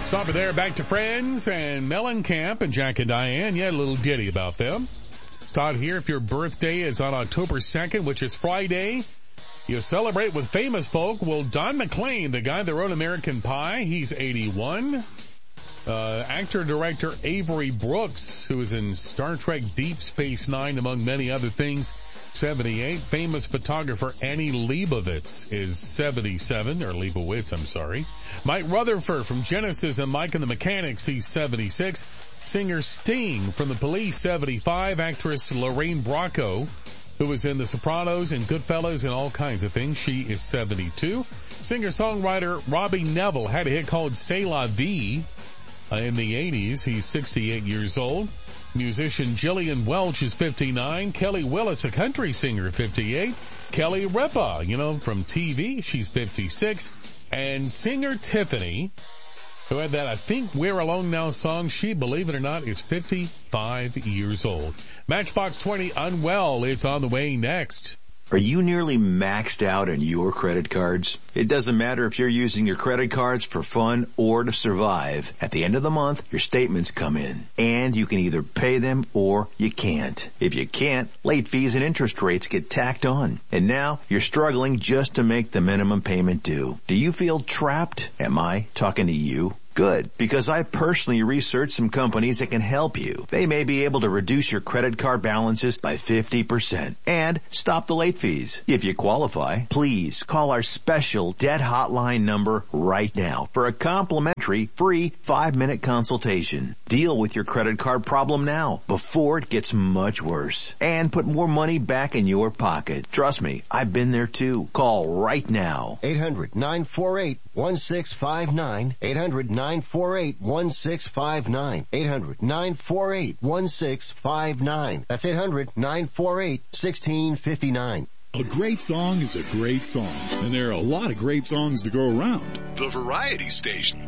Stop it there. Back to Friends and Mellencamp and Jack and Diane. Yeah, a little ditty about them. Start here. If your birthday is on October 2nd, which is Friday, you celebrate with famous folk. Well, Don McLean, the guy that wrote American Pie, he's 81. Actor-director Avery Brooks, who was in Star Trek Deep Space Nine, among many other things, 78. Famous photographer Annie Leibovitz is 77, or Leibowitz, I'm sorry. Mike Rutherford from Genesis and Mike and the Mechanics, he's 76. Singer Sting from The Police, 75. Actress Lorraine Bracco, who was in The Sopranos and Goodfellas and all kinds of things, she is 72. Singer-songwriter Robbie Neville had a hit called C'est La Vie in the 80s. He's 68 years old. Musician Jillian Welch is 59. Kelly Willis, a country singer, 58. Kelly Ripa, from TV, she's 56. And singer Tiffany, who had that I Think We're Alone Now song, she, believe it or not, is 55 years old. Matchbox 20, Unwell, it's on the way next. Are you nearly maxed out on your credit cards? It doesn't matter if you're using your credit cards for fun or to survive. At the end of the month, your statements come in, and you can either pay them or you can't. If you can't, late fees and interest rates get tacked on. And now you're struggling just to make the minimum payment due. Do you feel trapped? Am I talking to you? Good, because I personally researched some companies that can help you. They may be able to reduce your credit card balances by 50% and stop the late fees. If you qualify, please call our special debt hotline number right now for a complimentary free 5-minute consultation. Deal with your credit card problem now before it gets much worse and put more money back in your pocket. Trust me, I've been there too. Call right now. 800-948-1659. 800-948-1659. 800-948-1659. That's 800-948-1659. A great song is a great song, and there are a lot of great songs to go around. The Variety Station.